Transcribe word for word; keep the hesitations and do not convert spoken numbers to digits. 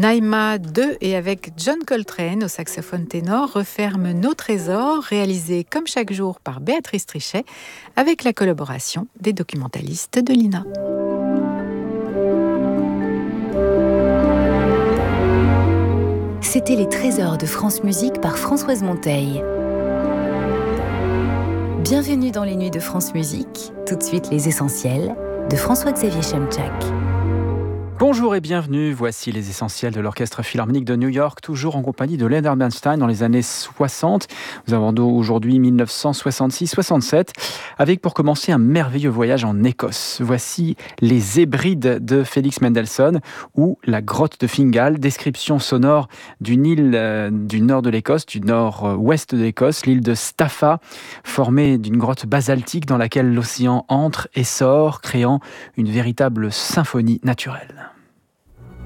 Naïma deux et avec John Coltrane au saxophone ténor referme Nos Trésors, réalisé comme chaque jour par Béatrice Trichet avec la collaboration des documentalistes de l'I N A. C'était les Trésors de France Musique par Françoise Monteil. Bienvenue dans les nuits de France Musique. Tout de suite, les essentiels de François-Xavier Chemchak. Bonjour et bienvenue, voici les essentiels de l'Orchestre Philharmonique de New York, toujours en compagnie de Leonard Bernstein dans les années soixante. Nous avons aujourd'hui dix-neuf cent soixante-six soixante-sept, avec pour commencer un merveilleux voyage en Écosse. Voici les Hébrides de Félix Mendelssohn ou la grotte de Fingal, description sonore d'une île euh, du nord de l'Écosse, du nord-ouest de l'Écosse, l'île de Staffa, formée d'une grotte basaltique dans laquelle l'océan entre et sort, créant une véritable symphonie naturelle.